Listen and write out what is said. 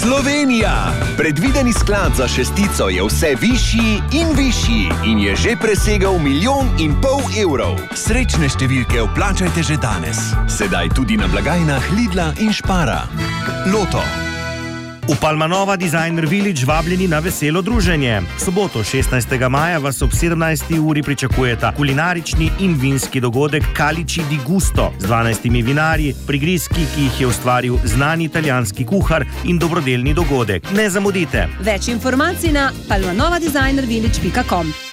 Slovenija! Predvideni sklad za šestico je vse višji in višji in je že presegel 1,5 milijona evrov. Srečne številke vplačajte že danes. Sedaj tudi na blagajnah Lidla in Spara. Loto. V Palmanova Designer Village vabljeni na veselo druženje. Soboto 16. maja vas ob 17. uri pričakujeta kulinarični in vinski dogodek Calici di Gusto z 12 vinarji, prigrizki, ki jih je ustvaril znani italijanski kuhar in dobrodelni dogodek. Ne zamudite! Več informacij na palmanovadesignervillage.com.